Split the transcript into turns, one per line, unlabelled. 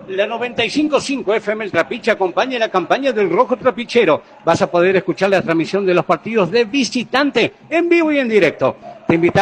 La 95.5 FM El Trapiche acompaña la campaña del Rojo Trapichero. Vas a poder escuchar la transmisión de los partidos de visitante en vivo y en directo. Te invitamos